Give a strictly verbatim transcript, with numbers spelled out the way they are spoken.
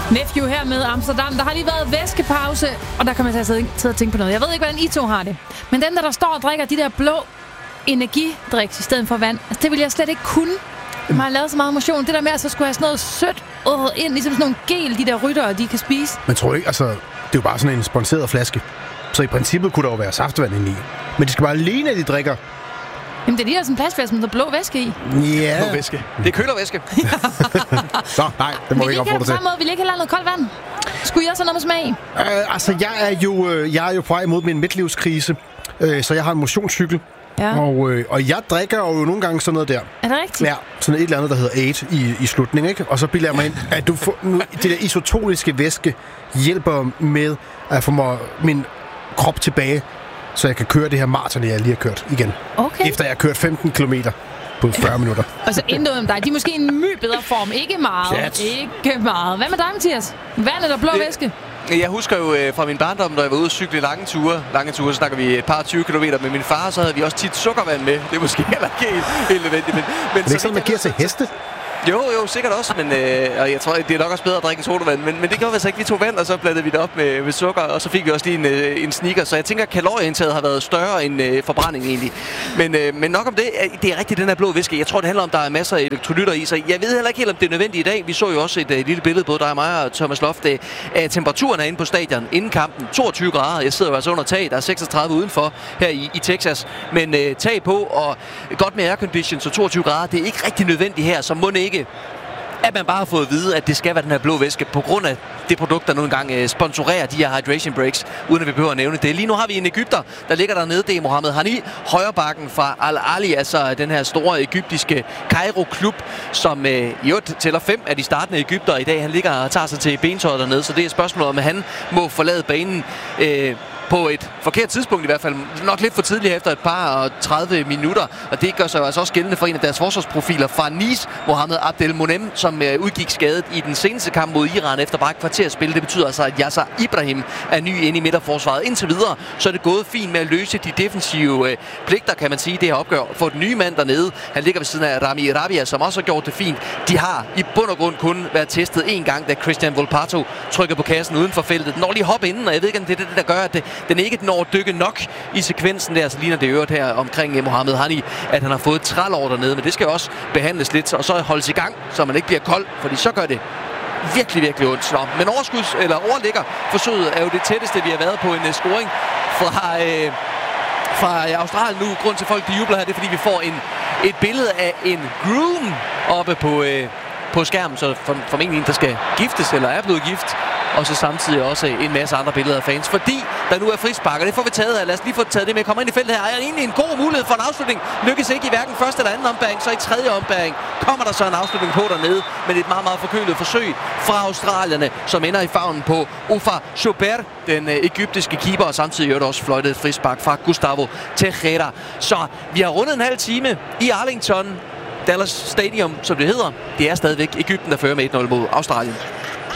Nephew her med Amsterdam. Der har lige været væskepause, og der kan man tage tid at tænke på noget. Jeg ved ikke, hvordan I to har det. Men dem, der, der står og drikker de der blå energidriks i stedet for vand, altså, det vil jeg slet ikke kunne. Man har lavet så meget motion. Det der med, at så skulle have sådan noget sødt øh, ind, ligesom sådan nogle gel, de der ryttere, de kan spise. Man tror ikke, altså, det er jo bare sådan en sponseret flaske. Så i princippet kunne der jo være saftevand inde i. Men de skal bare ligne, at de drikker. Jamen, det er lige der sådan en plastflaske med blå væske i. Ja. Blå væske. Det er kølervæske. Så, nej, det må vi ikke opfordre til. På samme måde, vil I ikke have noget koldt vand? Skulle jeg så noget med smag? Uh, altså, jeg er, jo, øh, jeg er jo på vej imod min midtlivskrise, øh, så jeg har en motionscykel. Ja. Og, øh, og jeg drikker jo nogle gange sådan noget der. Er det rigtigt? Ja, sådan et eller andet, der hedder otte i, i slutningen, ikke? Og så bilder jeg mig ind, at du får, nu, det der isotoniske væske hjælper med at få mig, min krop tilbage, så jeg kan køre det her maraton, jeg lige har kørt igen. Okay. Efter jeg har kørt femten kilometer på fyrre minutter. Og så intet om dig. De er måske i en my bedre form. Ikke meget. Pjat. Ikke meget. Hvad med dig, Mathias? Vand eller blå det, væske? Jeg husker jo øh, fra min barndom, når jeg var ude og cykle lange ture. Lange ture, så snakker vi et par tyve kilometer med min far, så havde vi også tit sukkervand med. Det er måske heller ikke helt, helt nødvendigt. Men, men det er ikke sådan, man giver til heste? Jo, jo, sikkert også, men øh, og jeg tror, det er nok også bedre at drikke en sodavand. Men, men det gjorde vi altså ikke. Vi tog vand, og så blandede vi det op med, med sukker, og så fik vi også lige en, øh, en sneaker. Så jeg tænker, at kalorieindtaget har været større end øh, forbrændingen egentlig. Men, øh, men nok om det. Det er rigtigt, den her blå væske. Jeg tror, det handler om, at der er masser af elektrolytter i. Så jeg ved heller ikke helt, om det er nødvendigt i dag. Vi så jo også et øh, lille billede, både dig og mig og Thomas Loft, øh, af temperaturen inde på stadion inden kampen. toogtyve grader. Jeg sidder jo altså under tag. Der er seksogtredive udenfor her i, i Texas. Men øh, tag på, og godt med aircondition, så toogtyve grader. Det er ikke rigtig nødvendigt her, så må ikke at man bare har fået at vide, at det skal være den her blå væske, på grund af det produkt, der nu engang øh, sponsorerer de her hydration breaks, uden at vi behøver at nævne det. Lige nu har vi en egypter, der ligger dernede. Det er Mohammed Hani, højrebacken fra Al-Ali, altså den her store egyptiske Cairo-klub, som øh, i øvrigt tæller fem af de startende egypter i dag. Han ligger og tager sig til bentøjet dernede, så det er et spørgsmål om, at han må forlade banen øh, på et forkert tidspunkt i hvert fald. Nok lidt for tidligt efter et par og tredive minutter. Og det gør sig altså også gældende for en af deres forsvarsprofiler fra Nice, Mohamed Abdel Monem, som øh, udgik skadet i den seneste kamp mod Iran efter bare et kvarter spil. Det betyder altså, at Yasser Ibrahim er ny inde i midterforsvaret. Indtil videre, så er det gået fint med at løse de defensive øh, pligter, kan man sige, det her opgør. For den nye mand dernede, han ligger ved siden af Rami Rabia, som også har gjort det fint. De har i bund og grund kun været testet en gang, da Christian Volpato trykker på kassen uden for feltet. Den når lige hoppe inden, og jeg ved ikke, om det er det, der gør, at det, den ikke når at dykke nok i sekvensen der, så ligner det øvrigt her omkring Mohammed Hani, at han har fået et træl over dernede, men det skal også behandles lidt, og så holdes i gang, så man ikke bliver kold, fordi så gør det virkelig, virkelig ondt. Nå, men overskuds, eller overligger forsøget er jo det tætteste, vi har været på en uh, scoring fra, uh, fra Australien nu. Grund til folk, de jubler her, det er, fordi vi får en, et billede af en groom oppe på, uh, på skærmen, så for, formentlig en, der skal giftes, eller er blevet gift. Og så samtidig også en masse andre billeder af fans, fordi der nu er frispark, og det får vi taget af. Lad os lige få taget det med. Kommer ind i feltet her. Er egentlig en god mulighed for en afslutning. Lykkes ikke i hverken første eller anden ombæring, så i tredje ombæring kommer der så en afslutning på dernede, men et meget, meget forkølet forsøg fra australierne, som ender i favnen på Ufa Chopert, den øh, egyptiske keeper, og samtidig gjorde også fløjtet et frispark fra Gustavo Tejera. Så vi har rundet en halv time i Arlington, Dallas Stadium, som det hedder. Det er stadigvæk Egypten, der fører med et nul mod Australien.